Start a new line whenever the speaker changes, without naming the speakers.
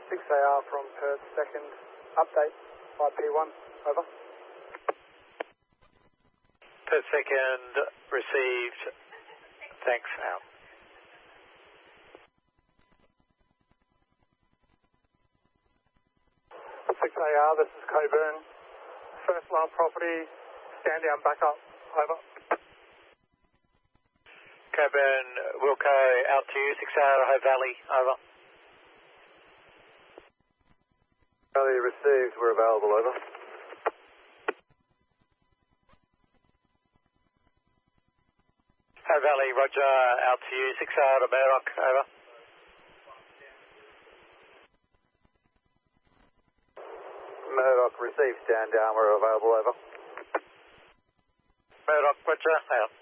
6AR from Perth, second. Update, IP1, over.
Perth second, received. Thanks, out.
6AR, this is Coburn. First line property, stand down, back up, over.
Coburn, Wilco, out to you, 6AR, Hope Valley, over.
Valley received, we're available, over.
Hope Valley, roger, out to you, 6AR to Murdoch, over.
Murdoch received, stand down, we're available, over.
Murdoch, roger, out.